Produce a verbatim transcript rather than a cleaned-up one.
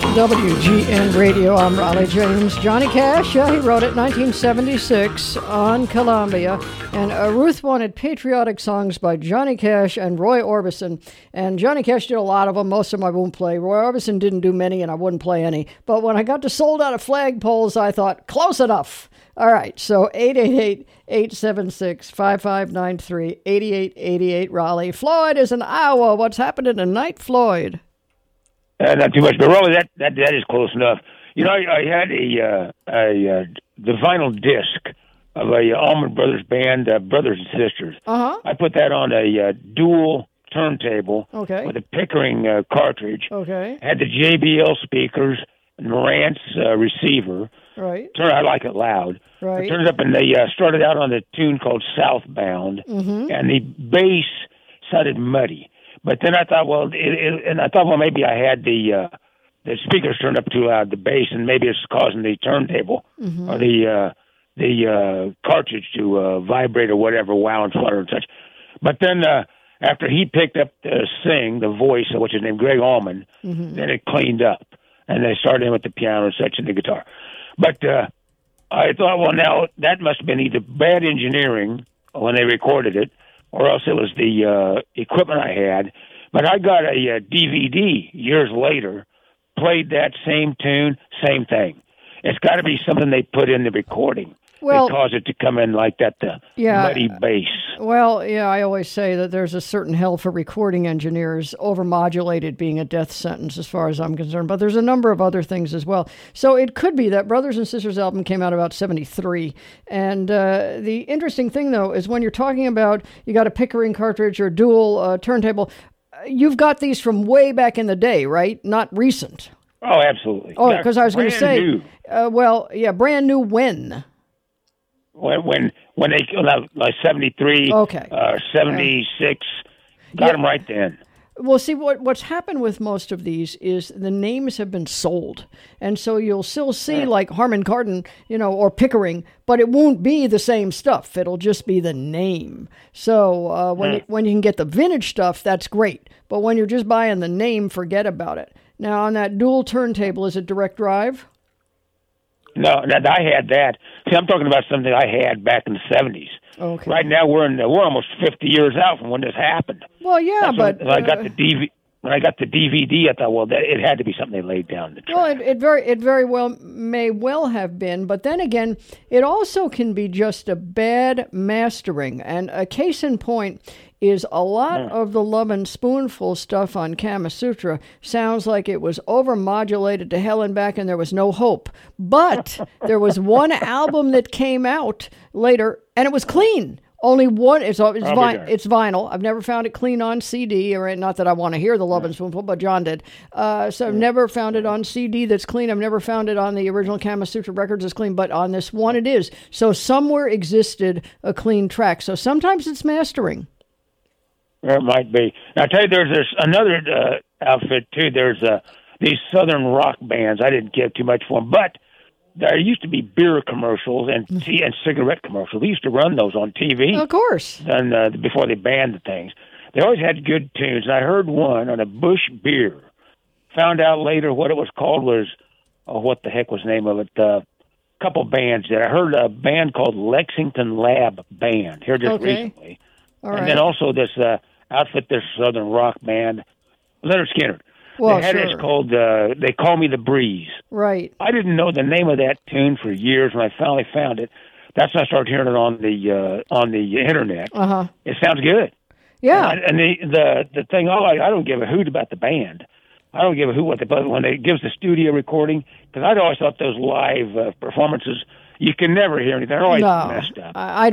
W G N Radio, I'm Raleigh James. Johnny Cash, yeah, he wrote it nineteen seventy-six on Columbia. And uh, Ruth wanted patriotic songs by Johnny Cash and Roy Orbison. And Johnny Cash did a lot of them. Most of them I won't play. Roy Orbison didn't do many, and I wouldn't play any. But when I got to Sold Out of Flagpoles, I thought, close enough. All right, so eight eight eight, eight seven six, five five nine three, eight eight eight eight Raleigh. Floyd is in Iowa. What's happening tonight, Floyd? Uh, not too much, but really that, that, that is close enough. You know, I, I had a, uh, a uh, the vinyl disc of a uh, Allman Brothers band, uh, Brothers and Sisters. Uh-huh. I put that on a uh, dual turntable Okay. with a Pickering uh, cartridge. Okay. Had the J B L speakers, Marantz uh, receiver. Right. Turn, I like it loud. Right. It turns up, and they uh, started out on a tune called Southbound, Mm-hmm. and the bass sounded muddy. But then I thought, well, it, it, and I thought, well, maybe I had the uh, the speakers turned up too loud, the bass, and maybe it's causing the turntable Mm-hmm. or the uh, the uh, cartridge to uh, vibrate or whatever, wow and flutter and such. But then uh, after he picked up the sing, the voice, which is named Greg Allman, Mm-hmm. then it cleaned up, and they started in with the piano and such and the guitar. But uh, I thought, well, now that must have been either bad engineering when they recorded it, or else it was the uh, equipment I had. But I got a, uh D V D years later, played that same tune, same thing. It's got to be something they put in the recording Well- that caused it to come in like that, the Yeah. muddy bass. Well, yeah, I always say that there's a certain hell for recording engineers, overmodulated being a death sentence as far as I'm concerned, but there's a number of other things as well. So it could be that Brothers and Sisters album came out about seventy-three, and uh, the interesting thing, though, is when you're talking about you got a Pickering cartridge or dual uh, turntable, uh, you've got these from way back in the day, right? Not recent. Oh, absolutely. Oh, Yeah, because I was going to brand say, new. uh, well, yeah, brand new when? When when when they like seventy-three, Okay. uh, seventy-six, got Yeah. them right then. Well, see, what what's happened with most of these is the names have been sold. And so you'll still see like Harman Kardon, you know, or Pickering, but it won't be the same stuff. It'll just be the name. So uh, when, you, when you can get the vintage stuff, that's great. But when you're just buying the name, forget about it. Now, on that dual turntable, is it direct drive? No, that I had that. See, I'm talking about something I had back in the seventies. Okay. Right now, we're in the, we're almost fifty years out from when this happened. Well, yeah, That's but... when, when I got uh, the D V D. When I got the D V D, I thought, well, that, it had to be something they laid down the track. Well, it, it very it very well may well have been, but then again, it also can be just a bad mastering. And a case in point is a lot Mm. of the Love and Spoonful stuff on Kama Sutra sounds like it was over-modulated to hell and back and there was no hope. But there was one album that came out later and it was clean. Only one. It's it's, I'll be vi- there. it's vinyl. I've never found it clean on C D, or not that I want to hear the Love and Spoonful, but John did. Uh, so I've never found it on C D that's clean. I've never found it on the original Kama Sutra records that's clean, but on this one it is. So somewhere existed a clean track. So sometimes it's mastering. There might be. Now, I tell you, there's this another uh, outfit too. There's uh, these southern rock bands. I didn't give too much for them, but there used to be beer commercials and tea and cigarette commercials. They used to run those on T V. Of course. And uh, before they banned the things, they always had good tunes. And I heard one on a Bush beer. Found out later what it was called was, oh, what the heck was the name of it? A uh, couple bands that I heard a band called Lexington Lab Band here just Okay. recently, All and right. then also this uh, outfit, this southern rock band, Leonard Skinner. Well, they had sure. this called uh, "They Call Me the Breeze." Right. I didn't know the name of that tune for years. When I finally found it, that's when I started hearing it on the uh, on the internet. Uh huh. It sounds good. Yeah. And, and the the the thing, oh, I, I don't give a hoot about the band. I don't give a hoot what they, but when it gives the studio recording, because I'd always thought those live uh, performances, you can never hear anything. They're always No. messed up. I, I